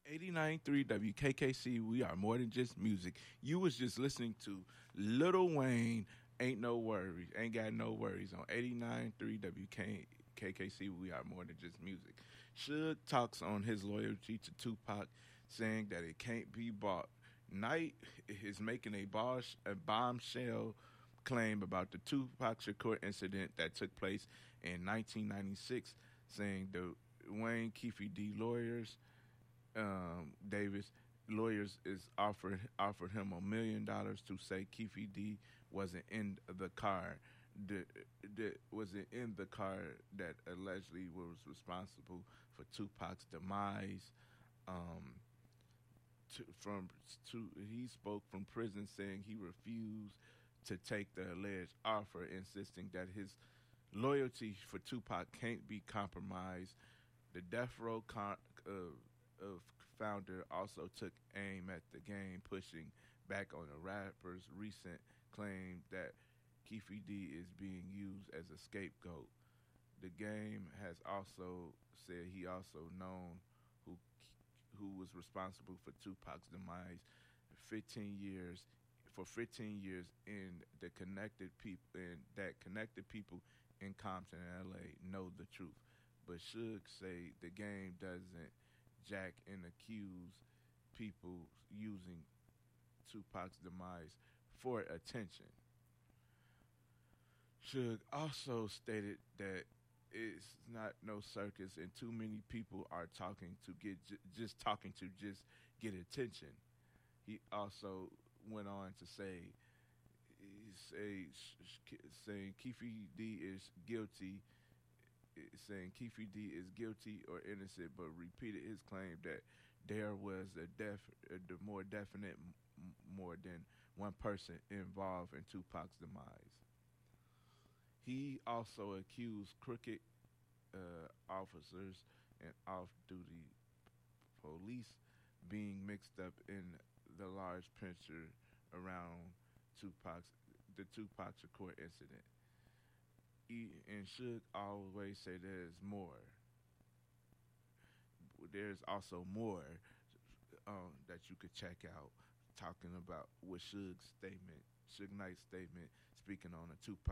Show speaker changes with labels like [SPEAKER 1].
[SPEAKER 1] 89.3 WKKC, we are more than just music. You was just listening to Lil Wayne, Ain't No Worries, Ain't Got No Worries on 89.3 WKKC, we are more than just music. Suge talks on his loyalty to Tupac, saying that it can't be bought. Knight is making a bombshell claim about the Tupac Shakur incident that took place in 1996, saying the Wayne Keefe D lawyers Davis lawyers is offered him $1 million to say Keefe D wasn't in the car. Wasn't in the car that allegedly was responsible for Tupac's demise. Um, from he spoke from prison saying he refused to take the alleged offer, insisting that his loyalty for Tupac can't be compromised. The Death Row founder also took aim at the game, pushing back on the rapper's recent claim that Keefe D is being used as a scapegoat. The game has also said he also known who who was responsible for Tupac's demise 15 years for 15 years in the connected people in that connected people in Compton and LA know the truth. But Suge say the game doesn't jack and accuse people using Tupac's demise for attention. Suge also stated that it's not no circus and too many people are talking to get just talking to just get attention. He also went on to say saying Keefe D is guilty, saying Keefe D is guilty or innocent, but repeated his claim that there was the more definite, more than one person involved in Tupac's demise. He also accused crooked officers and off-duty police being mixed up in the large picture around Tupac's the Tupac Shakur incident. And should always say there's more. There's also more that you could check out talking about with Suge's statement, Suge Knight's statement, speaking on a Tupac